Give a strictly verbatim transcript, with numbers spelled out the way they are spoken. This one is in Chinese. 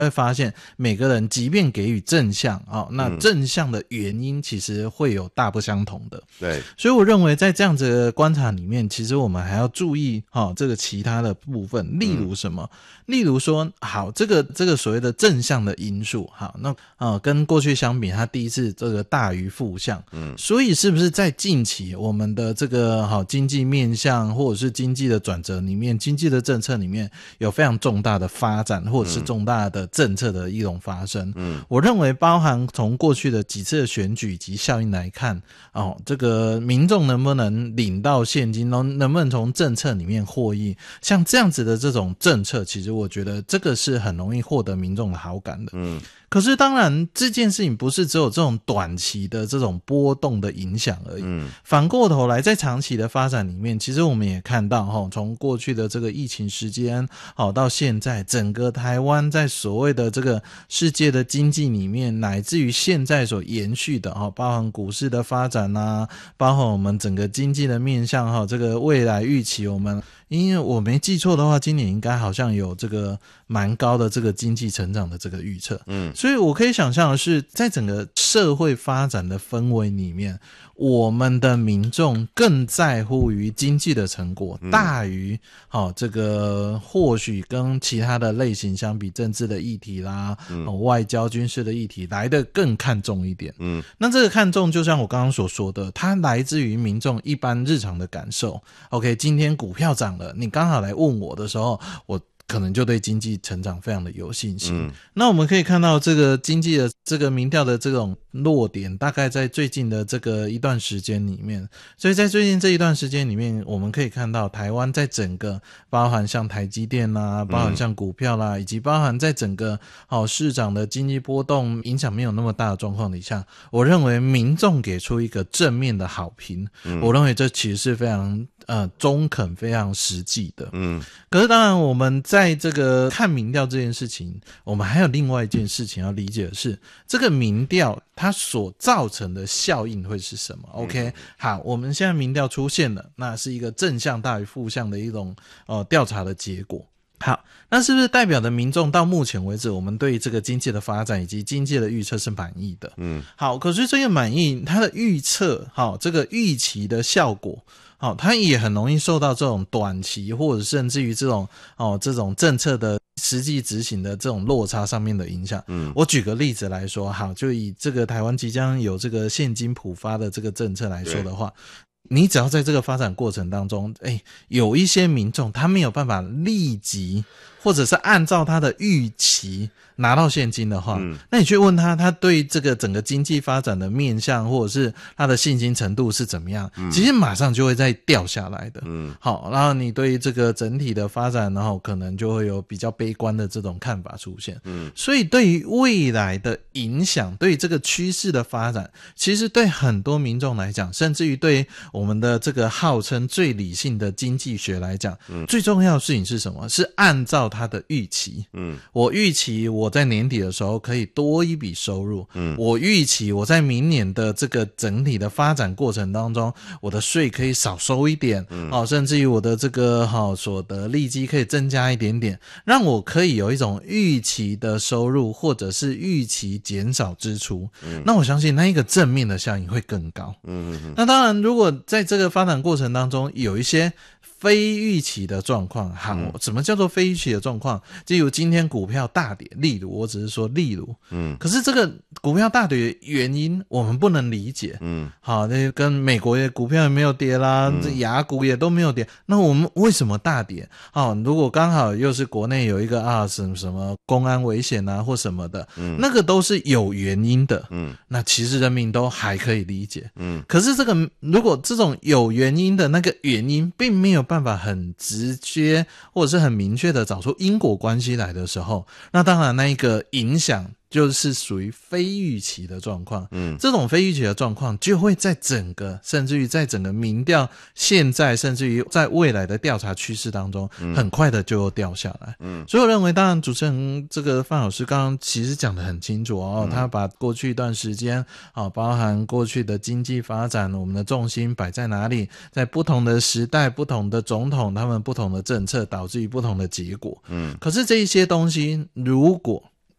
会发现每个人即便给予正向、哦、那正向的原因其实会有大不相同的。 对， 所以我认为在这样子的观察里面，其实我们还要注意、哦、这个其他的部分，例如什么、嗯、例如说好这个这个所谓的正向的因素，好那、呃、跟过去相比它第一次这个大于负向，嗯，所以是不是在近期我们的这个好经济面向或者是经济的转折里面，经济的政策里面有非常重大的发展或者是重大的政策的一种发生，嗯，我认为包含从过去的几次的选举及效应来看，哦，这个民众能不能领到现金，能能不能从政策里面获益，像这样子的这种政策，其实我觉得这个是很容易获得民众的好感的，嗯。可是当然这件事情不是只有这种短期的这种波动的影响而已，嗯，反过头来在长期的发展里面，其实我们也看到齁，从过去的这个疫情时间好到现在，整个台湾在所谓的这个世界的经济里面，乃至于现在所延续的齁，包含股市的发展啊，包含我们整个经济的面向齁，这个未来预期，我们因为我没记错的话，今年应该好像有这个蛮高的这个经济成长的这个预测，嗯。所以我可以想象的是，在整个社会发展的氛围里面，我们的民众更在乎于经济的成果，嗯、大于好、哦、这个或许跟其他的类型相比，政治的议题啦、嗯哦、外交军事的议题来得更看重一点。嗯，那这个看重就像我刚刚所说的，它来自于民众一般日常的感受。OK， 今天股票涨了，你刚好来问我的时候，我可能就对经济成长非常的有信心、嗯、那我们可以看到这个经济的这个民调的这种落点大概在最近的这个一段时间里面，所以在最近这一段时间里面，我们可以看到台湾在整个包含像台积电啦，包含像股票啦、嗯、以及包含在整个好、哦、市场的经济波动影响没有那么大的状况底下，我认为民众给出一个正面的好评、嗯、我认为这其实是非常呃中肯非常实际的。嗯，可是当然我们在这个看民调这件事情，我们还有另外一件事情要理解的是，这个民调它所造成的效应会是什么 OK、嗯、好，我们现在民调出现了，那是一个正向大于负向的一种呃调查的结果。好，那是不是代表的民众到目前为止，我们对这个经济的发展以及经济的预测是满意的？嗯，好，可是这个满意，它的预测，好，这个预期的效果，好，它也很容易受到这种短期或者甚至于这种哦这种政策的实际执行的这种落差上面的影响。嗯，我举个例子来说，好，就以这个台湾即将有这个现金普发的这个政策来说的话。你只要在这个发展过程当中，哎，有一些民众他没有办法立即或者是按照他的预期拿到现金的话、嗯、那你去问他他对这个整个经济发展的面向或者是他的信心程度是怎么样、嗯、其实马上就会再掉下来的。嗯，好，然后你对这个整体的发展然后可能就会有比较悲观的这种看法出现。嗯，所以对于未来的影响，对于这个趋势的发展，其实对很多民众来讲，甚至于对我们的这个号称最理性的经济学来讲、嗯、最重要的事情是什么？是按照他的预期。嗯，我预期我在年底的时候可以多一笔收入。嗯，我预期我在明年的这个整体的发展过程当中，我的税可以少收一点。嗯，哦，甚至于我的这个好、哦、所得利基可以增加一点点，让我可以有一种预期的收入，或者是预期减少支出。嗯，那我相信那一个正面的效应会更高。嗯嗯，那当然，如果在这个发展过程当中有一些非预期的状况，好，什么叫做非预期的状况？例如今天股票大跌，例如我只是说例如，嗯，可是这个股票大跌的原因我们不能理解，嗯，好，那跟美国的股票也没有跌啦，这亚股也都没有跌，那我们为什么大跌？好，如果刚好又是国内有一个啊什么什么公安危险啊或什么的，嗯，那个都是有原因的，嗯，那其实人民都还可以理解，嗯，可是这个如果这种有原因的那个原因并没有办法很直接或者是很明确的找出因果关系来的时候，那当然那一个影响就是属于非预期的状况。嗯，这种非预期的状况就会在整个甚至于在整个民调现在甚至于在未来的调查趋势当中、嗯、很快的就掉下来。嗯，所以我认为当然主持人这个范老师刚刚其实讲得很清楚哦、嗯、他把过去一段时间啊，包含过去的经济发展我们的重心摆在哪里，在不同的时代不同的总统他们不同的政策导致于不同的结果。嗯，可是这一些东西如果